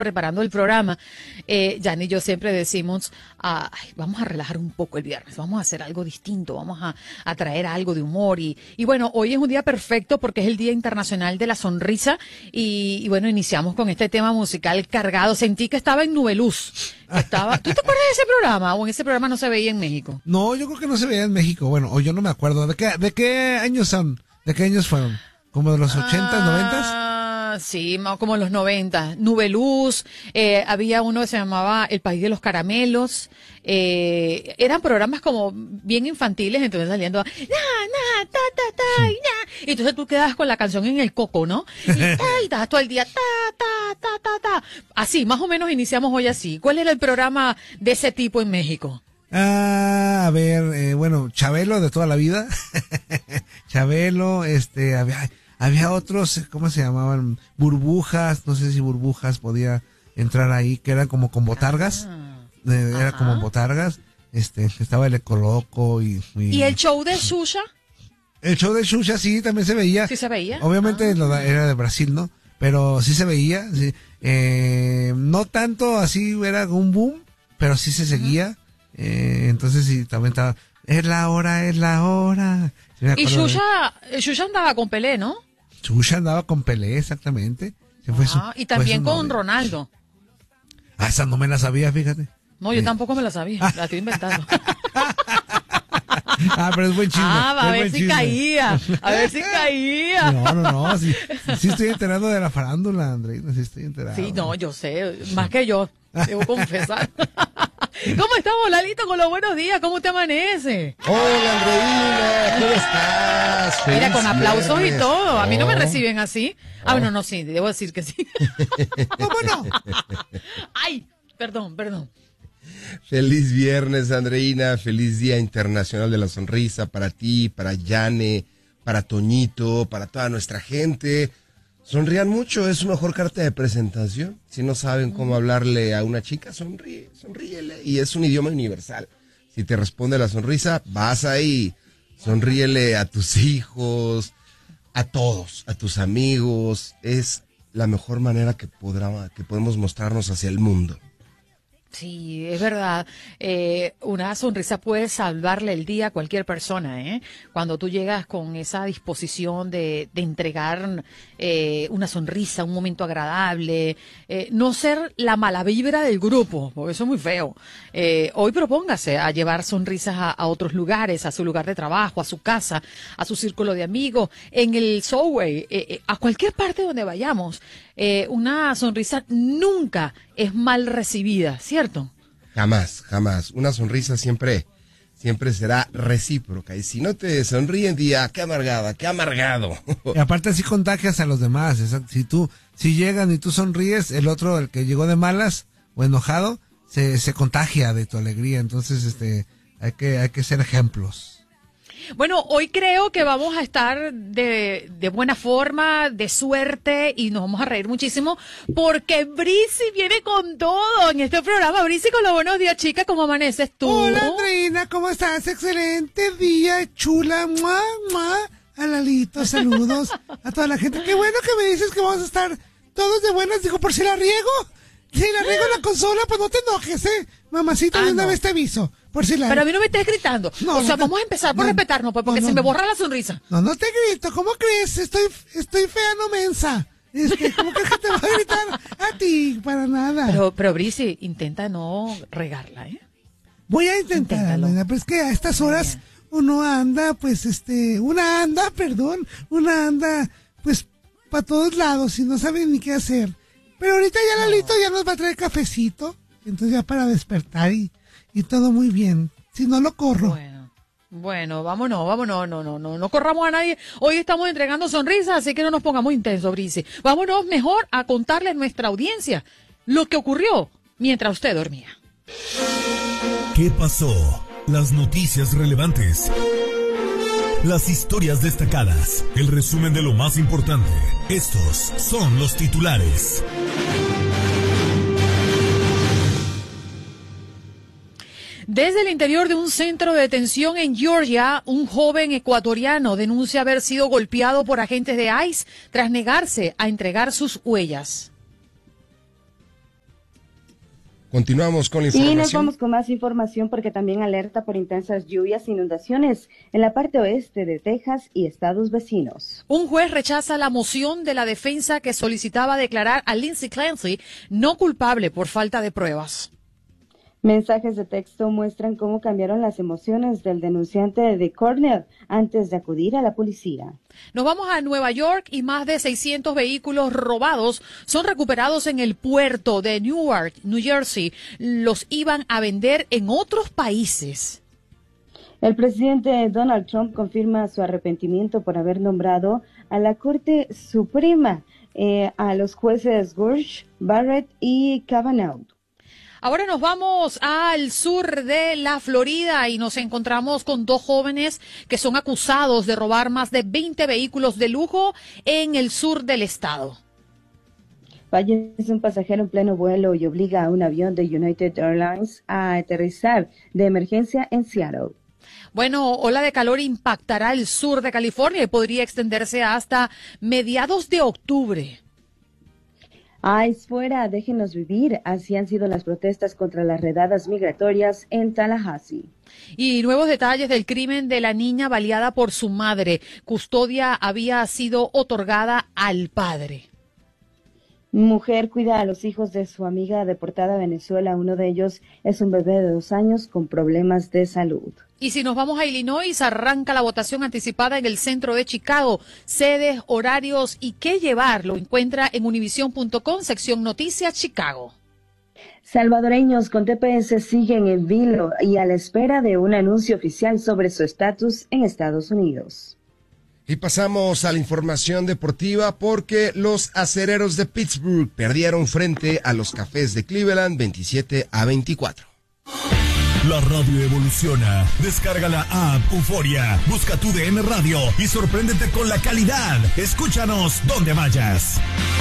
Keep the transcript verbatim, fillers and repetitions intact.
preparando el programa, eh, Jan y yo siempre decimos, ah, ay, vamos a relajar un poco el viernes, vamos a hacer algo distinto, vamos a, a traer algo de humor y, y bueno, hoy es un día perfecto porque es el Día Internacional de la Sonrisa y, y bueno, iniciamos con este tema musical cargado. Sentí que estaba en Nubeluz. Estaba, ¿tú te acuerdas de ese programa o en ese programa no se veía en México? No, yo creo que no se veía en México, bueno, o yo no me acuerdo. ¿De qué, de qué años son? ¿De qué años fueron? ¿Como de los ochentas, noventas? Ah, sí, más como en los noventa. Nubeluz, eh, había uno que se llamaba El País de los Caramelos. Eh, eran programas como bien infantiles, entonces saliendo, na, na, ta, ta, ta, y na. Y entonces tú quedas con la canción en el coco, ¿no? Y, ta, y estás todo el día, ta, ta, ta, ta, ta. Así, más o menos iniciamos hoy así. ¿Cuál era el programa de ese tipo en México? Ah, a ver, eh, bueno, Chabelo de toda la vida. Chabelo, este, había, había otros, ¿cómo se llamaban? Burbujas, no sé si Burbujas podía entrar ahí, que eran como con botargas. Ah, eh, era ajá. como botargas. Este, estaba el Ecoloco y, y... ¿Y el show de Xuxa? El show de Xuxa sí, también se veía. ¿Sí se veía? Obviamente Ah. lo da- era de Brasil, ¿no? Pero sí se veía, sí. Eh, no tanto así, era un boom, pero sí se seguía. Eh, entonces sí, también estaba, es la hora, es la hora. Sí me Y acuerdo de- Xuxa, Xuxa andaba con Pelé, ¿no? Xuxa andaba con Pelé, exactamente. Se fue su- Ah, y fue también su con novia. Ronaldo. Ah, esa no me la sabía, fíjate. No, yo Eh. tampoco me la sabía, la estoy inventando. Ah, pero es buen chisme. Ah, va, a es ver buen si chisme. caía, a ver si caía. No, no, no, sí, sí estoy enterado de la farándula, Andreina, sí estoy enterado. Sí, no, yo sé, más que yo, debo confesar. ¿Cómo estamos, Lalito, con los buenos días? ¿Cómo te amanece? Hola, Andreina, ¿cómo estás? Mira, Feliz con aplausos y viernes. todo. A mí no me Oh. reciben así. Ah, bueno, no, sí, debo decir que sí. ¿Cómo no? Ay, perdón, perdón. Feliz viernes, Andreina. Feliz Día Internacional de la Sonrisa para ti, para Yane, para Toñito, para toda nuestra gente. Sonrían mucho, es su mejor carta de presentación. Si no saben cómo hablarle a una chica, sonríe, sonríele. Y es un idioma universal. Si te responde la sonrisa, vas ahí. Sonríele a tus hijos, a todos, a tus amigos. Es la mejor manera que, podrá, que podemos mostrarnos hacia el mundo. Sí, es verdad. Eh, una sonrisa puede salvarle el día a cualquier persona, ¿eh? Cuando tú llegas con esa disposición de, de entregar eh, una sonrisa, un momento agradable, eh, no ser la mala vibra del grupo, porque eso es muy feo. Eh, hoy propóngase a llevar sonrisas a, a otros lugares, a su lugar de trabajo, a su casa, a su círculo de amigos, en el subway, eh, eh, a cualquier parte donde vayamos. Eh, una sonrisa nunca es mal recibida, ¿cierto? Jamás, jamás. Una sonrisa siempre, siempre será recíproca. Y si no te sonríen, día, qué amargada, qué amargado. Y aparte así contagias a los demás. esa- Si tú, si llegan y tú sonríes, el otro, el que llegó de malas o enojado, se, se contagia de tu alegría. Entonces, este, hay que, hay que ser ejemplos. Bueno, hoy creo que vamos a estar de, de buena forma, de suerte y nos vamos a reír muchísimo porque Brisi viene con todo en este programa. Brisi, con los buenos días, chica, ¿cómo amaneces tú? Hola, Andreina, ¿cómo estás? Excelente día, chula, mua, mua. A Lalito, saludos a toda la gente. Qué bueno que me dices que vamos a estar todos de buenas. Digo, por si la riego, si la riego en la consola, pues no te enojes, ¿eh? Mamacita, Ah, de una no. vez te aviso. Por si la... Pero a mí no me estés gritando. No, o sea, no te- vamos a empezar por no, respetarnos, pues, porque no, se no, me no. borra la sonrisa. No, no te grito, ¿cómo crees? Estoy, estoy fea, no mensa. Es que, ¿cómo crees que te va a gritar a ti? Para nada. Pero, pero Brisi, intenta no regarla, ¿eh? Voy a intentar, Inténtalo. Andreina, pero es que a estas horas uno anda, pues, este, una anda, perdón, una anda, pues, para todos lados y no sabe ni qué hacer. Pero ahorita ya Lalito ya nos va a traer cafecito, entonces ya para despertar y, y todo muy bien. Si no lo corro. Bueno, bueno, vámonos, vámonos, no, no, no, no corramos a nadie. Hoy estamos entregando sonrisas, así que no nos pongamos intensos, Brisi. Vámonos mejor a contarle a nuestra audiencia lo que ocurrió mientras usted dormía. ¿Qué pasó? Las noticias relevantes. Las historias destacadas. El resumen de lo más importante. Estos son los titulares. Desde el interior de un centro de detención en Georgia, un joven ecuatoriano denuncia haber sido golpeado por agentes de ICE tras negarse a entregar sus huellas. Continuamos con la información. Y nos vamos con más información porque también alerta por intensas lluvias e inundaciones en la parte oeste de Texas y estados vecinos. Un juez rechaza la moción de la defensa que solicitaba declarar a Lindsay Clancy no culpable por falta de pruebas. Mensajes de texto muestran cómo cambiaron las emociones del denunciante de Cornell antes de acudir a la policía. Nos vamos a Nueva York y más de seiscientos vehículos robados son recuperados en el puerto de Newark, New Jersey. Los iban a vender en otros países. El presidente Donald Trump confirma su arrepentimiento por haber nombrado a la Corte Suprema eh, a los jueces Gorsuch, Barrett y Kavanaugh. Ahora nos vamos al sur de la Florida y nos encontramos con dos jóvenes que son acusados de robar más de veinte vehículos de lujo en el sur del estado. Fallece un pasajero en pleno vuelo y obliga a un avión de United Airlines a aterrizar de emergencia en Seattle. Bueno, ola de calor impactará el sur de California y podría extenderse hasta mediados de octubre. ¡Ay, fuera! Déjenos vivir. Así han sido las protestas contra las redadas migratorias en Tallahassee. Y nuevos detalles del crimen de la niña baleada por su madre. Custodia había sido otorgada al padre. Mujer cuida a los hijos de su amiga deportada a Venezuela. Uno de ellos es un bebé de dos años con problemas de salud. Y si nos vamos a Illinois, arranca la votación anticipada en el centro de Chicago. Sedes, horarios y qué llevar lo encuentra en univision punto com, sección Noticias Chicago. Salvadoreños con T P S siguen en vilo y a la espera de un anuncio oficial sobre su estatus en Estados Unidos. Y pasamos a la información deportiva porque los acereros de Pittsburgh perdieron frente a los Cafés de Cleveland veintisiete a veinticuatro. La radio evoluciona. Descarga la app Euforia, busca tu D N Radio y sorpréndete con la calidad. Escúchanos donde vayas.